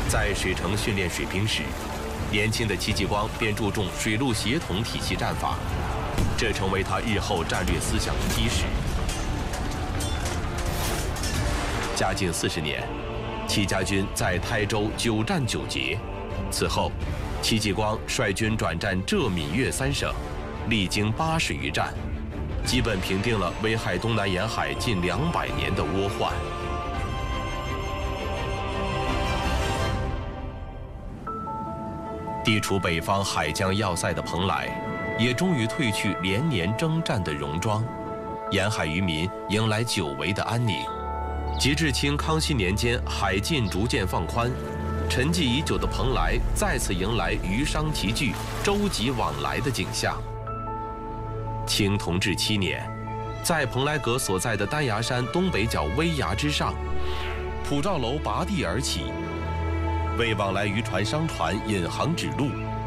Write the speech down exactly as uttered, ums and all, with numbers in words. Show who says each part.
Speaker 1: 在水城训练水兵时，年轻的戚继光便注重水陆协同体系战法，这成为他日后战略思想的基石。嘉靖四十年，戚家军在台州久战久捷，此后，戚继光率军转战浙闽粤三省，历经八十余战，基本平定了危害东南沿海近两百年的倭患。地处北方海疆要塞的蓬莱，也终于褪去连年征战的戎装，沿海渔民迎来久违的安宁。截至清康熙年间，海禁逐渐放宽，沉寂已久的蓬莱再次迎来渔商齐聚、舟楫往来的景象。清同治七年，在蓬莱阁所在的丹崖山东北角危崖之上，普照楼拔地而起，为往来渔船、商船引航指路，